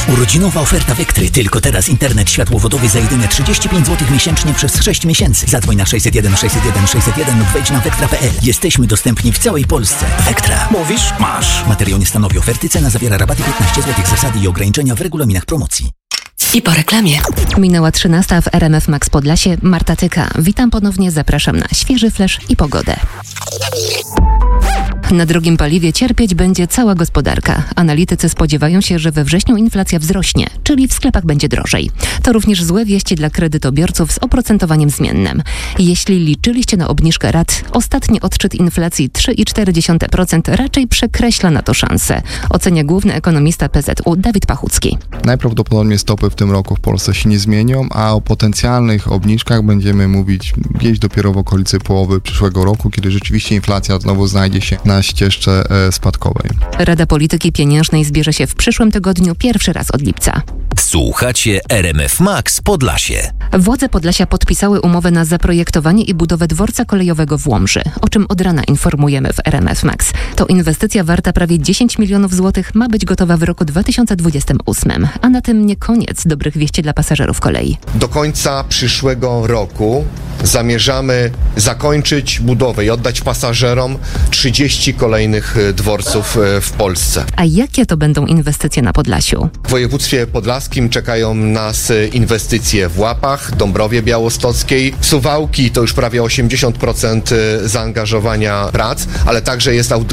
Urodzinowa oferta Vectry. Tylko teraz internet światłowodowy za jedyne 35 zł miesięcznie przez 6 miesięcy. Zadzwoń na 601 601 601 lub wejdź na vectra.pl. Jesteśmy dostępni w całej Polsce. Vectra. Mówisz? Masz. Materiał nie stanowi oferty. Cena zawiera rabaty 15 zł. Zasady i ograniczenia w regulaminach promocji. I po reklamie. Minęła 13 w RMF Max Podlasie. Marta Tyka. Witam ponownie, zapraszam na świeży flash i pogodę. Na drogim paliwie cierpieć będzie cała gospodarka. Analitycy spodziewają się, że we wrześniu inflacja wzrośnie, czyli w sklepach będzie drożej. To również złe wieści dla kredytobiorców z oprocentowaniem zmiennym. Jeśli liczyliście na obniżkę rat, ostatni odczyt inflacji 3,4% raczej przekreśla na to szansę, ocenia główny ekonomista PZU Dawid Pachucki. Najprawdopodobniej stopy w tym roku w Polsce się nie zmienią, a o potencjalnych obniżkach będziemy mówić gdzieś dopiero w okolicy połowy przyszłego roku, kiedy rzeczywiście inflacja znowu znajdzie się na ścieżce spadkowej. Rada Polityki Pieniężnej zbierze się w przyszłym tygodniu pierwszy raz od lipca. Słuchacie RMF Max Podlasie. Władze Podlasia podpisały umowę na zaprojektowanie i budowę dworca kolejowego w Łomży, o czym od rana informujemy w RMF Max. To inwestycja warta prawie 10 milionów złotych, ma być gotowa w roku 2028. A na tym nie koniec dobrych wieści dla pasażerów kolei. Do końca przyszłego roku zamierzamy zakończyć budowę i oddać pasażerom 30 kolejnych dworców w Polsce. A jakie to będą inwestycje na Podlasiu? W województwie podlaskim czekają nas inwestycje w Łapach, Dąbrowie Białostockiej, Suwałki to już prawie 80% zaangażowania prac, ale także jest